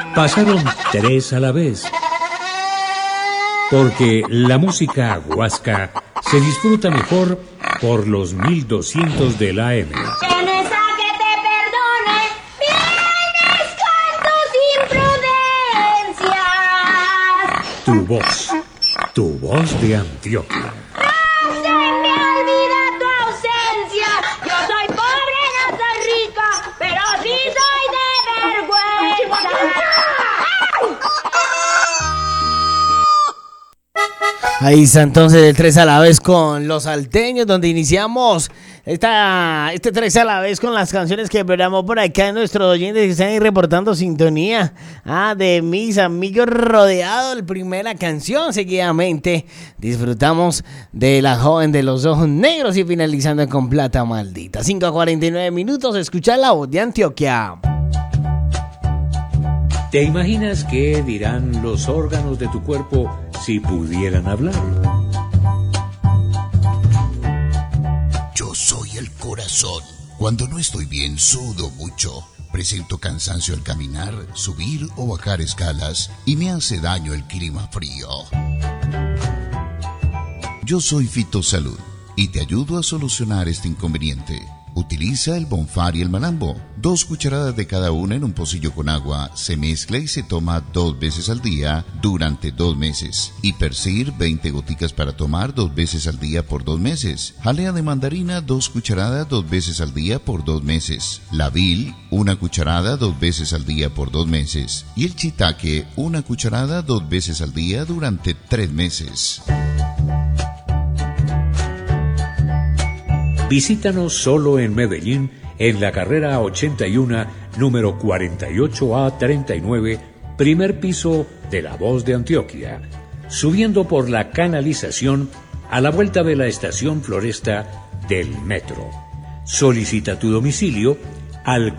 Pasaron 3 a la vez. Porque la música huasca se disfruta mejor por los 1200 de la AM. Tienes a que te perdone, vienes con tus imprudencias. Tu voz de Antioquia. ¡No se me olvida tu ausencia! Yo soy pobre, no soy rica, pero sí soy de vergüenza. Ahí está entonces el 3 a la vez con los salteños, donde iniciamos este 3 a la vez con las canciones que esperamos por acá de nuestros oyentes que están ahí reportando sintonía. De mis amigos rodeados, la primera canción seguidamente. Disfrutamos de La Joven de los Ojos Negros y finalizando con Plata Maldita. 5:49 minutos, escucha La Voz de Antioquia. ¿Te imaginas qué dirán los órganos de tu cuerpo si pudieran hablar? Yo soy el corazón. Cuando no estoy bien, sudo mucho. Presento cansancio al caminar, subir o bajar escalas y me hace daño el clima frío. Yo soy Fitosalud y te ayudo a solucionar este inconveniente. Utiliza el Bonfar y el Malambo. 2 cucharadas de cada una en un pocillo con agua. Se mezcla y se toma 2 veces al día durante 2 meses. Hipersir, 20 goticas para tomar 2 veces al día por 2 meses. Jalea de mandarina, 2 cucharadas 2 veces al día por 2 meses. La Vil, 1 cucharada 2 veces al día por 2 meses. Y el Shiitake, 1 cucharada 2 veces al día durante 3 meses. Visítanos solo en Medellín, en la carrera 81, número 48A39, primer piso de La Voz de Antioquia, subiendo por la canalización a la vuelta de la estación Floresta del metro. Solicita tu domicilio al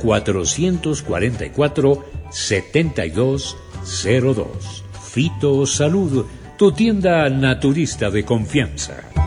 444-7202. Fitosalud, tu tienda naturista de confianza.